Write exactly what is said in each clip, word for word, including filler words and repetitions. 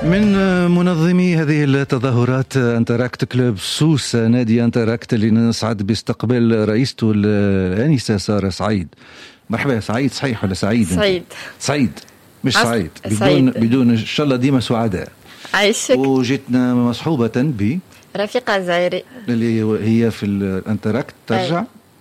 من منظمي هذه التظاهرات أنتراكت كلوب سوس، نادي أنتراكت اللي نسعد باستقبال رئيسته الآنسة سارة سعيد. مرحبا. سعيد صحيح ولا سعيد؟ سعيد سعيد مش سعيد بدون سعيد. بدون إن شاء الله ديما سعداء. عايشك. وجيتنا مصحوبة ب رفيقة زايري اللي هي في الأنتراكت ترجع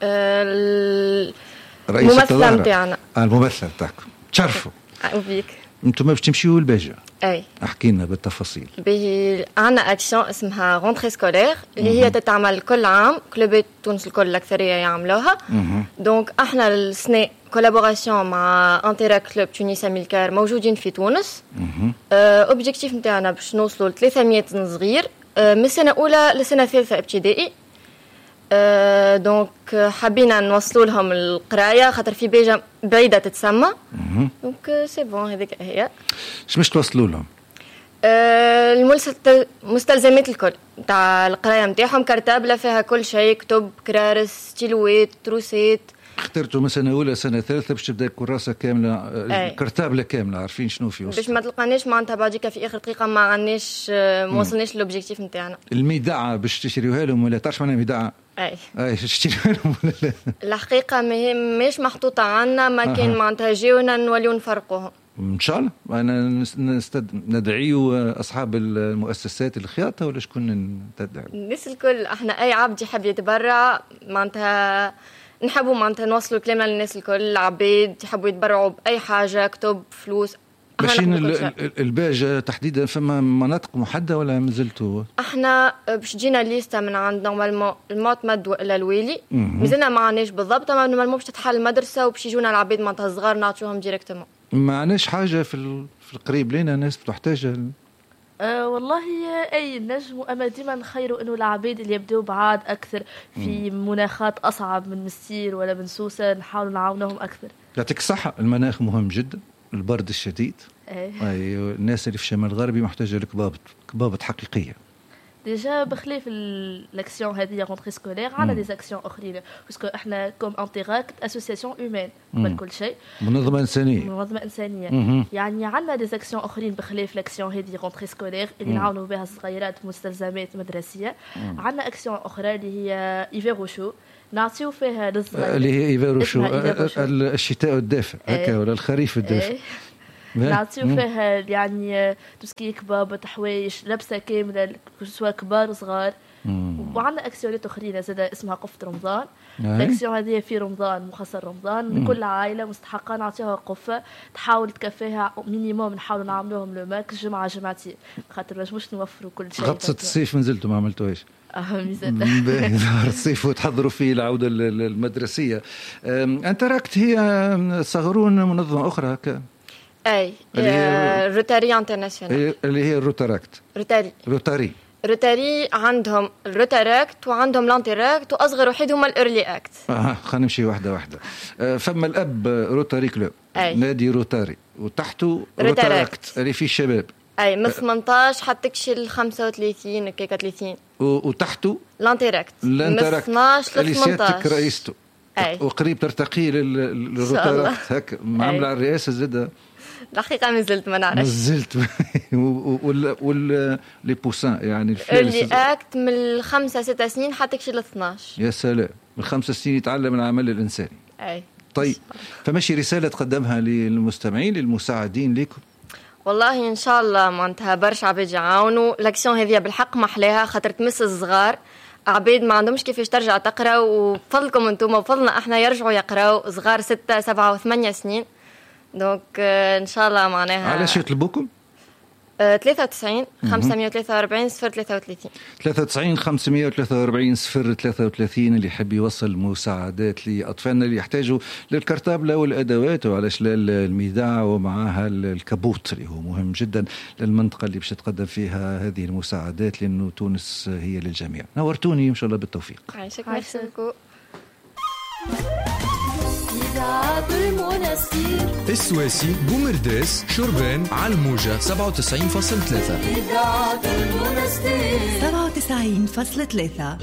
أه رئيس الممثلة متاعنا. الممثل تاعكم تشرفوا. وبيك انتم باش تمشيوا للباجة. اي احكي لنا بالتفاصيل. به عندنا اكسيون اسمها رونتري سكولير اللي هي تتعمل كل عام، كلوبات تونس الكل الاكثريه يعملوها. دونك احنا السنه كولابوراسيون مع انتراكت كلوب تونس ميلكار موجودين في تونس. اوبجيكتيف نتاعنا باش نوصلوا ل ثلاثمية صغير من السنه الاولى للسنه الثالثه ابتدائي. أه دونك حبينا نوصلوا لهم القرايه خاطر في بيجه بعيده تتسمى. دونك سي بون هذيك هي. اش باش توصلوا لهم؟ أه المستلزمات الكل تاع القرايه نتاعهم، كرتابله فيها كل شيء، كتب، كرارس، ستيلوات، تروسات. اخترتوا من سنه اولى سنه ثالثه باش تبدا كراسه كامله، كرتابله كامله، عارفين شنو فيه باش ما تلقانيش معناتها بعديك في اخر دقيقه ما عندناش ما وصلناش للوبجيكتيف نتاعنا. الميدعه باش تشريوها لهم ولا تعرف معناها ميدعه؟ اي اي تشتريوها لهم ولا لا؟ الحقيقه ماهيش محطوطه عندنا، ما كان أه. معناتها جاونا نوليو نفرقوهم ان شاء الله. انا نستد... ندعيو اصحاب المؤسسات الخياطه ولا شكون ندعيو؟ الناس الكل. احنا اي عبد يحب يتبرع معناتها نحبوا معناتها نوصلوا كلامنا للناس الكل، العباد يحبوا يتبرعوا باي حاجه، كتب، فلوس. ماشيين الباجة تحديدا فما مناطق محددة ولا مازلتوا؟ احنا باش جينا ليستا من عند نورمالمون المعتمد الى الوالي، مازلنا ما عندناش بالضبط، اما نورمالمون باش تتحل المدرسه وباش يجونا العباد معناتها صغار نعطيوهم ديريكتومون. ما عندناش حاجه في في القريب لينا ناس تحتاج؟ أه والله اي نجم، اما ديما نخيروا انه العباد اللي يبداو بعاد اكثر في مم. مناخات اصعب من مسير ولا من سوسه نحاول نعاونهم اكثر. يعطيك الصحه. المناخ مهم جدا، البرد الشديد. اي أيوة. الناس اللي في الشمال الغربي محتاجه لكبابه كبابه حقيقيه. ديجا بخلاف الاكسيون هذه رونتري سكولير عندنا دي اكسيون اخرين، باسكو احنا كوم انتراكت اسوسياسيون هيومان قبل كل شيء، منظمه انسانيه منظمه انسانيه. مم. يعني عندنا دي اكسيون اخرين بخلاف الاكسيون هذه رونتري سكولير اللي نعاونوا بها الصغيرات بمستلزمات مدرسيه. عندنا اكسيون اخرى اللي هي ايفيروشو نعطيو فيها للصغيرات، اللي هي ايفيروشو الشتاء الدافئ هكا ولا الخريف الدافئ. نعطيو فيها يعني تسكي كبابة حوايج لبسة كاملة سواء كبار صغار. وعندنا اكسيونات اخرين زاد اسمها قفة رمضان. الاكسيون هذه في رمضان مخصص رمضان لكل عائلة مستحقة نعطيها قفة تحاول تكفيها مينيموم، نحاولوا نعملوهم لو ماكس جمعة جمعتين خاطر باش مش نوفروا كل شيء. غطسة الصيف نزلتوا ما عملتوهاش؟ اه ميزات نهار الصيف وتحضروا فيه العودة المدرسية. انتراكت هي صغرون منظمة أخرى هكا؟ اي روتاري انترناسيونال اللي هي الروتاراكت. روتاري روتاري روتاري عندهم الروتاراكت وعندهم الانتراكت، واصغر واحد هما الايرلي اكت. اه خلينا نمشي واحده واحده. آه فما الاب روتاري كلوب، نادي روتاري، وتحته روتاراكت اللي فيه الشباب. اي من ثمنطاش حتى ل خمسة وثلاثين كيكا ثلاثين. وتحته الانتراكت من اثناش ل ثمنطاش اللي سيادتك رئيسته. وقريب ترتقي للروتاراكت هكا معامله على الرئاسه زاده. الحقيقة ما زلت ما نعرفش. ما زلت. وال وال لي بوسان يعني اللي اكت من الخمسة ستة سنين حتى كشي لاثناش. يا سلام، من خمسة سنين يتعلم العمل الإنساني. أي. طيب فماشي رسالة تقدمها للمستمعين للمساعدين لكم؟ والله إن شاء الله معناتها برشا عباد يعاونوا. لاكسيون هذه بالحق محلاها خاطر تمس الصغار، عباد ما عندهمش كيفاش ترجع تقرأ، وبفضلكم أنتم وبفضلنا إحنا يرجعوا يقرأوا صغار ستة سبعة وثمانية سنين. دونك ان شاء الله معناها. علاش يطلبوكم؟ ثلاثة وتسعين خمسمية وثلاثة وأربعين صفر ثلاثة وثلاثين ثلاثة وتسعين خمسمية وثلاثة وأربعين صفر ثلاثة وثلاثين اللي يحب يوصل مساعدات لأطفالنا اللي يحتاجوا للكرتابلة والأدوات وعلى شلال الميداع ومعها الكابوت اللي هو مهم جدا للمنطقة اللي باش تقدم فيها هذه المساعدات، لأنه تونس هي للجميع. نورتوني إن شاء الله بالتوفيق. عايشك. ميرسي بوكو. إذاعة المنستير السواسي بومرداس شربان على الموجة سبعة وتسعين فاصلة ثلاثة. إذاعة المنستير سبعة وتسعين فاصلة ثلاثة.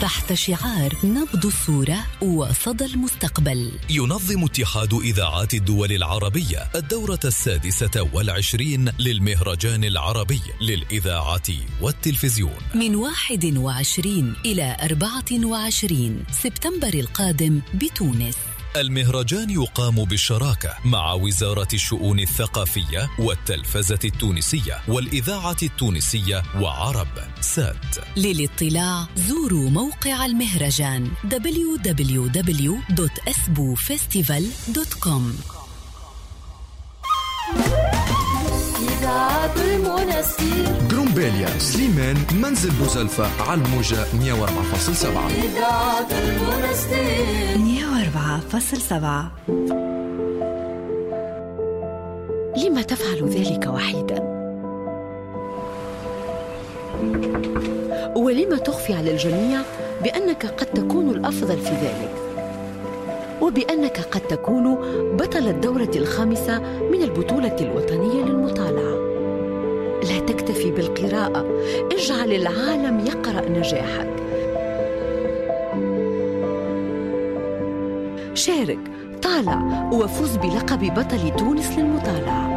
تحت شعار نبض الصورة وصدى المستقبل. ينظم اتحاد إذاعات الدول العربية الدورة السادسة والعشرين للمهرجان العربي للإذاعة والتلفزيون من واحد وعشرين إلى أربعة وعشرين سبتمبر القادم بتونس. المهرجان يقام بالشراكة مع وزارة الشؤون الثقافية والتلفزة التونسية والإذاعة التونسية وعرب سات. للاطلاع زوروا موقع المهرجان دبليو دبليو دبليو دوت اسبو فيستيفال دوت كوم. إذاعة المنستير جرومبيليا سليمان منزل بوزلفة على الموجة مية وأربعة فاصلة سبعة. إذاعة المنستير مية وأربعة فاصلة سبعة. لما تفعل ذلك وحيدا؟ ولما تخفي على الجميع بأنك قد تكون الأفضل في ذلك، وبأنك قد تكون بطل الدورة الخامسة من البطولة الوطنية للمطالعة؟ لا تكتفي بالقراءة، اجعل العالم يقرأ نجاحك. شارك، طالع، وفوز بلقب بطل تونس للمطالعة.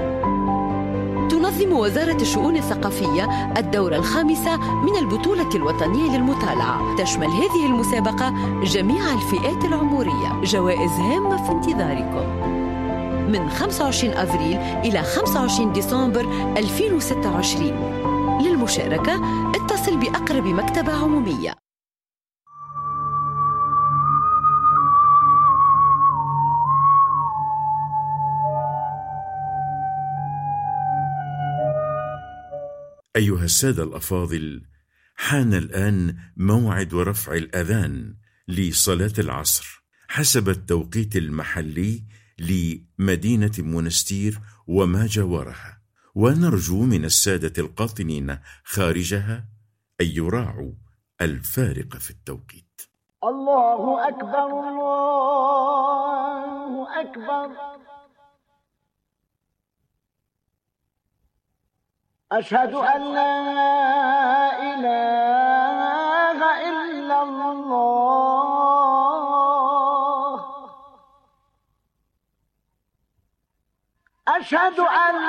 تنظم وزارة الشؤون الثقافية الدورة الخامسة من البطولة الوطنية للمطالعة. تشمل هذه المسابقة جميع الفئات العمرية. جوائز هامة في انتظاركم من خمسة وعشرين أفريل إلى خمسة وعشرين ديسمبر ألفين وستة وعشرين. للمشاركة اتصل بأقرب مكتبة عمومية. أيها السادة الأفاضل، حان الآن موعد رفع الأذان لصلاة العصر حسب التوقيت المحلي لمدينة منستير وما جاورها، ونرجو من السادة القاطنين خارجها أن يراعوا الفارق في التوقيت. الله أكبر الله أكبر، أشهد أن لا إله إلا الله، أشهد أن